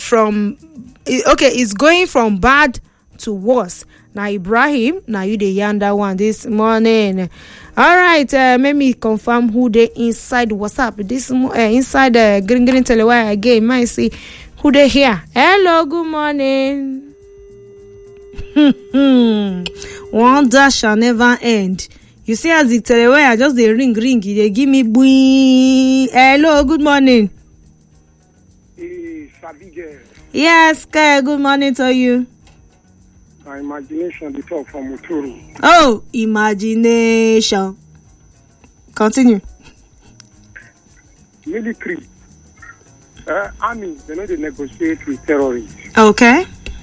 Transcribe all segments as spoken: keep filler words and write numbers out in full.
from okay, it's going from bad to worse. Now Ibrahim, now you the yonder one this morning. All right, uh, let me confirm who they inside WhatsApp this uh, inside the uh, Green Green Telewire again. Might see who they here. Hello, good morning. Wonder shall never end. You see, as the Telewire just the ring ring, they give me boing. Hello, good morning. Hey, Sabige. Yes, Kaya, good morning to you. My imagination, the talk from Muturu. Oh, imagination. Continue. Military. Uh, army, they know they negotiate with terrorists. Okay.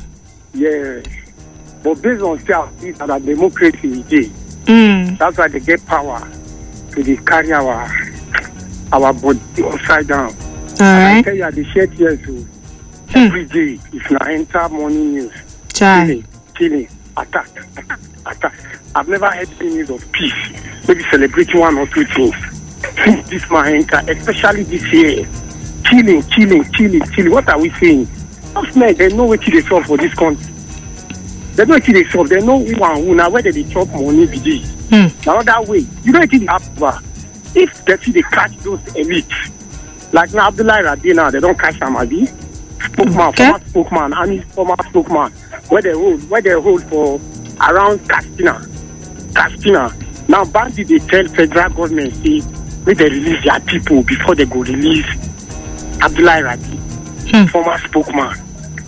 Yes. But based on self, these are the democracy we did. Mm. That's why they get power to they carry our our body upside down. All right. I tell you, the share here too. Every day, if you enter morning news, Try. killing, killing, attack, attack, attack. I've never heard any news of peace. Maybe celebrating one or two things. Since this man enter, especially this year, killing, killing, killing, killing. What are we saying? Those men, they know what they solve for this country. They know what they solve. They know who and who. Now whether they chop money with this. Mm. Now that way, you know what it happen. If they see they catch those elites, like now Abdullah Rabi now, they don't catch them, Abi. Spokesman, Okay. former spokesman, army former spokesman, where they hold, where they hold for around Castina, Castina. Now, bandit they tell federal government say, when they release their people before they go release Abdullah Rabi, Hmm. former spokesman.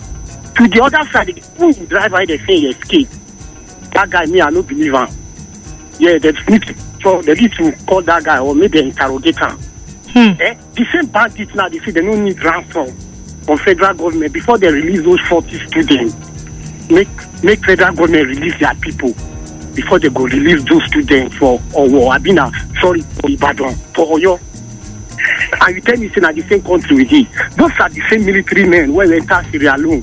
To the other side, who the driver they say he escaped. That guy, me, I don't believe him. Yeah, they need to, so they need to call that guy or maybe interrogate him. Hmm. Eh? The same bandits now, they say they don't need ransom from federal government before they release those forty students. Make make federal government release their people before they go release those students for Owo, Abina, sorry, for Ibadan, for Oyo. And you tell me, say, na the same country with it. Those are the same military men who enter Sierra Leone,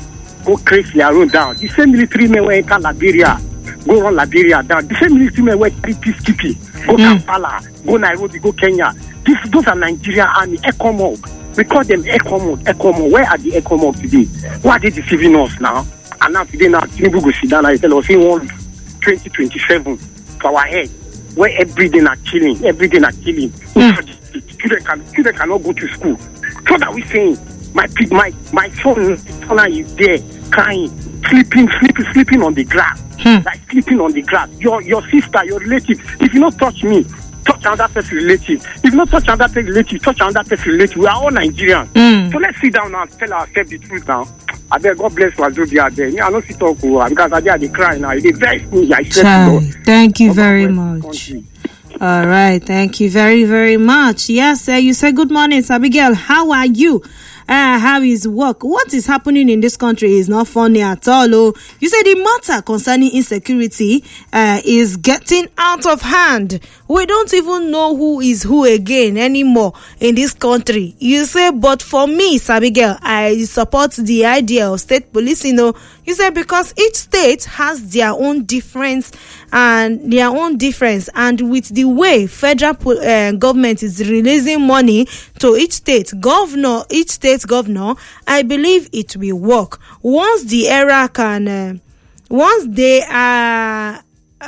go crazy their own down. The same military men who enter Liberia, go run Liberia down. The same military men who enter peacekeeping, go Mm. Kampala, go Nairobi, go Kenya. This, those are Nigerian army, ECOMOG. We call them ECOMOG, ECOMOG. Where are the ECOMOG today? Why are they deceiving us now? And now today, now, Tinubu go sit down and tell us, he won twenty twenty-seven for our head, where every day are killing, every day are killing. Mm. Children, can, children cannot go to school. So that we saying, my my my son, son is there, crying, sleeping, sleeping, sleeping on the grass, Hmm. like sleeping on the grass. Your your sister, your relative, if you not touch me, touch another person relative. If you not touch another person relative, touch another person relative. We are all Nigerians. Mm. So let's sit down now and tell ourselves the truth now. I beg God bless Wazobia there. Me, I don't sit talk oh, because I dey cry now. They vex me. I swear to God. Thank you Of very our much. country. All right, thank you very, very much. Yes, uh, you say good morning, Abigail. How are you? Uh, how is work? What is happening in this country is not funny at all. Oh, you say the matter concerning insecurity uh, is getting out of hand. We don't even know who is who again anymore in this country. You say, but for me, Abigail, I support the idea of state police. You know, you say because each state has their own difference and their own difference, and with the way federal uh, government is releasing money to each state governor, each state governor, I believe it will work once the era can, uh, once they are. Uh,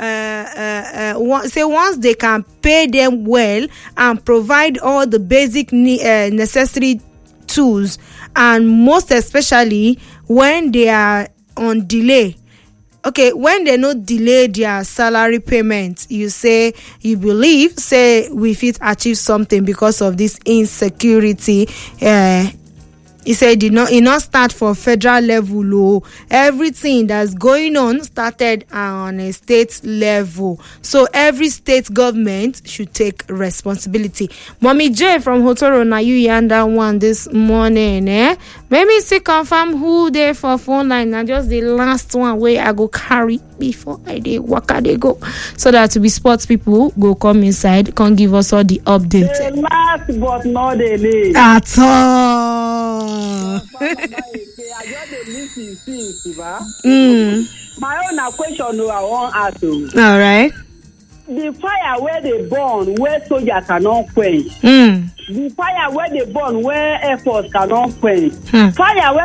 uh, uh, say once they can pay them well and provide all the basic ne- uh, necessary tools, and most especially when they are on delay. Okay, when they not delay their salary payment, you say you believe say we fit achieve something because of this insecurity. Uh, He said it not, it not start for federal level. Oh. Everything that's going on started on a state level. So every state government should take responsibility. Mommy J from Hotoro, now you yonder one this morning. Eh? Maybe see confirm who there for phone line. Now just the last one where I go carry before I dey waka dey go. So that to be sports people go come inside, can give us all the updates. The last but not the least. At all. I just dey listen since, ba. Mm. My own question I wan ask you. All right. The fire where they burn, where soldiers cannot quench. Mm. The fire where they burn, where air force cannot quench. Hmm. Fire where